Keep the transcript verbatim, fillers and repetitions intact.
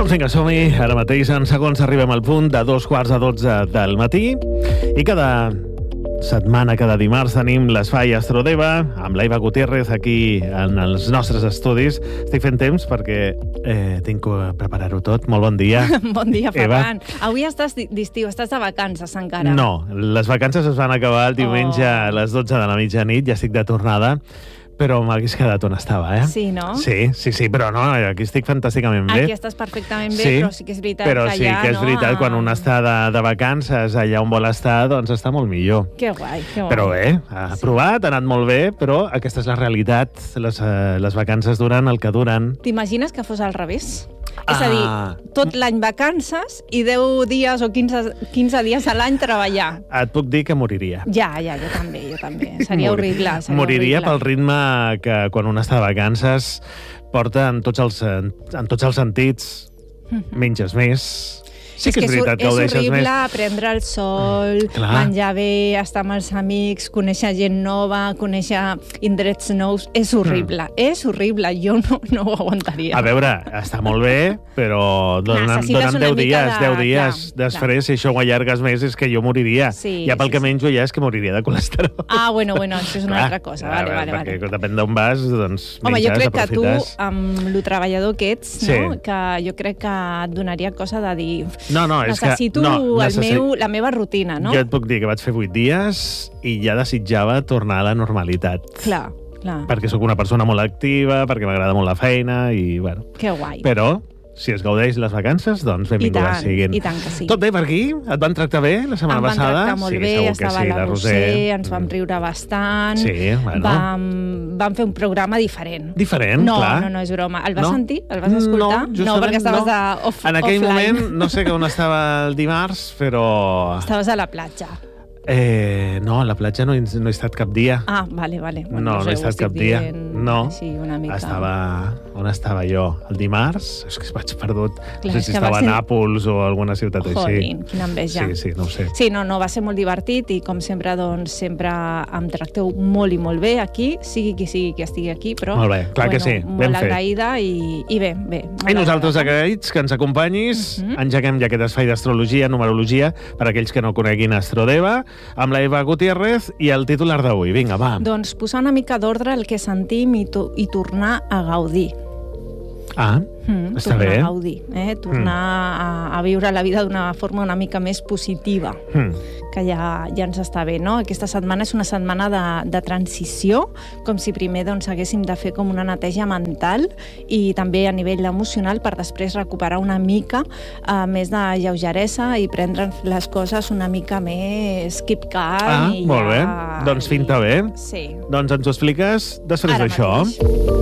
Doncs vinga, som-hi. Ara mateix en segons arribem al punt de dos quarts a dotze del matí i cada setmana, cada dimarts, tenim l'Espai Astrodeva amb l'Eva Gutiérrez aquí en els nostres estudis. Estic fent temps perquè eh, tinc que preparar-ho tot. Molt bon dia. Bon dia, Ferran. Eva. Avui estàs d'estiu, estàs de vacances encara. No, les vacances es van acabar el diumenge oh. a les dotze de la mitjanit, ja estic de tornada. Però m'hagués quedat on estava, eh? Sí, no? Sí, sí, sí, però no, aquí estic fantàsticament bé. Aquí estàs perfectament bé, sí, però sí que és veritat però que sí allà, que és veritat, no? quan un està de, de vacances allà on vol estar, doncs està molt millor. Que guai, que guai. Però bé, ha sí. provat, ha anat molt bé, però aquesta és la realitat. Les, uh, les vacances duren el que duren. T'imagines que fos al revés? Ah. És a dir, tot l'any vacances i deu dies o quinze, quinze dies a l'any treballar. Et puc dir que moriria. Ja, ja, jo també, jo també. Seria Mor horrible. Seria moriria horrible. pel ritme que quan un està de vacances porta en tots els, en tots els sentits. Menges més. Sí que és, és veritat que, que ho deixes més. És horrible prendre el sol, Clar. menjar bé, estar amb els amics, conèixer gent nova, conèixer indrets nous. És horrible, mm. és horrible. Jo no, no ho aguantaria. A veure, està molt bé, però donen, donen deu dies, de... deu dies. Clar, després, clar. Si això ho allargues més, és que jo moriria. Sí, ja pel sí, que sí. menjo ja és que moriria de colesterol. Ah, bueno, bueno, això és una clar, altra cosa. Vale, veure, vale, perquè vale. depèn d'on vas, doncs Home, menges, jo crec aprofites. que tu, amb lo treballador que ets, sí. no? que jo crec que et donaria cosa de dir... No, no, és necessito que... No, el meu, la meva rutina, no? Jo et puc dir que vaig fer vuit dies i ja desitjava tornar a la normalitat. Clar, clar. Perquè sóc una persona molt activa, perquè m'agrada molt la feina i, bueno... Que guai. Però... si es gaudeix les vacances, doncs benvingudes siguin. I tant que sí. Tot bé per aquí? Et van tractar bé la setmana passada? Em van tractar molt sí, bé, estava sí, la Roser, Roser, ens vam riure bastant. Sí, bueno. Vam, vam fer un programa diferent. Diferent, no, clar. No, no, és broma. El vas no? sentir? El vas escoltar? No, no perquè estaves no. de off, en aquell offline. moment, no sé on estava el dimarts, però... Estaves a la platja. Eh, no, a la platja no he, no he estat cap dia. Ah, vale, vale. Bueno, no, no, no he estat cap dia. No. Així, una mica... Estava... On estava jo? El dimarts? És que vaig perdut. Clar, no sé si estava ser... a Nàpols o a alguna ciutat així. Jolín, quina enveja. Sí, sí, no ho sé. Sí, no, no, va ser molt divertit i com sempre, doncs, sempre em tracteu molt i molt bé aquí, sigui qui sigui que estigui aquí, però... Molt bé, clar bueno, que sí, ben molt fet. agraïda i, i bé, bé. I nosaltres agraïts que ens acompanyis, uh -huh. engeguem ja aquest espai d'astrologia, numerologia, per aquells que no coneguin Astrodeva, amb la Eva Gutiérrez i el titular d'avui. Vinga, va. Doncs posar una mica d'ordre el que sentim i, to i tornar a gaudir. Ah, mm, està tornar bé. a gaudir, eh? tornar mm. a, a viure la vida d'una forma una mica més positiva, mm. que ja, ja ens està bé, no? Aquesta setmana és una setmana de, de transició, com si primer doncs, haguéssim de fer com una neteja mental i també a nivell emocional per després recuperar una mica eh, més de lleugeresa i prendre les coses una mica més keep calm. Ah, i molt ja... bé. Doncs finta bé. Sí. Doncs ens ho expliques després Ara d'això. mateix.